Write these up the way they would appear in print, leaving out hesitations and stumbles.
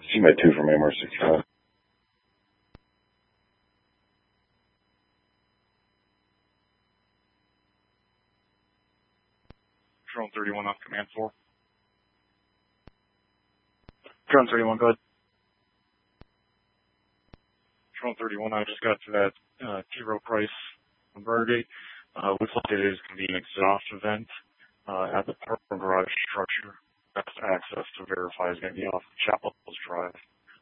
CMAT 2 from AMR 65. Drone 31 off command 4. Drone 31, go ahead. Drone 31, I just got to that T-Row Price on Burgate. Looks like it is going to be an exhaust event at the parking garage structure. Best access to verify is going to be off Chapel's Drive.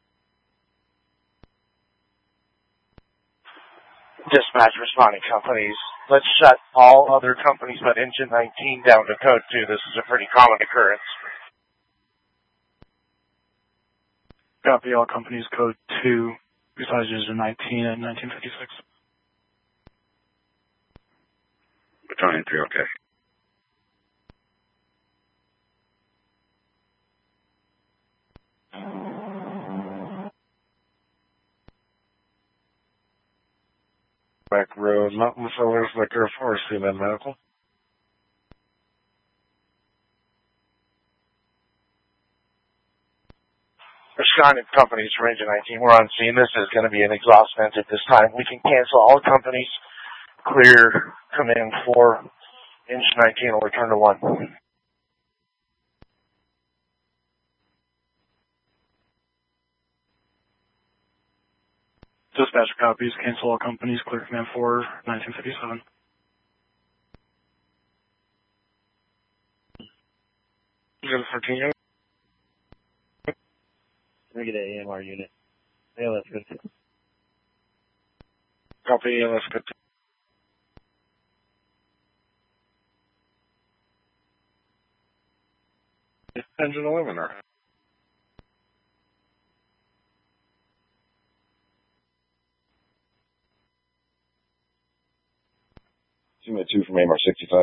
Dispatch responding companies. Let's shut all other companies but engine 19 down to code 2. This is a pretty common occurrence. Copy all companies code 2 besides engine 19 and 1956. Battalion 3, okay. Back road, Mountain Fillers, Liquor, Forest Seaman Medical. Responding companies from engine 19, we're on scene. This is going to be an exhaust vent at this time. We can cancel all companies. Clear command 4, engine 19 will return to 1. Dispatcher copies, cancel all companies, clear command 4, 1957. Engine 14. Can we get an AMR unit? ALS good. Copy, ALS good. Engine 11, or? CMAT 2 from AMR 65.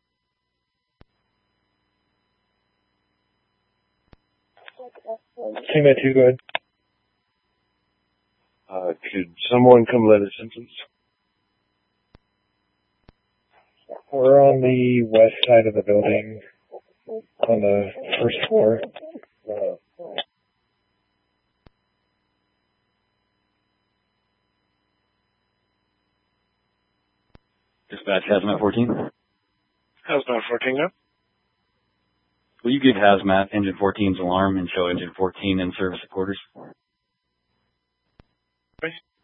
CMAT 2, go ahead. Could someone come let us in, please? We're on the west side of the building, on the first floor. Dispatch, Hazmat 14. Hazmat 14, yeah. Will you give Hazmat Engine 14's alarm and show Engine 14 in service at quarters?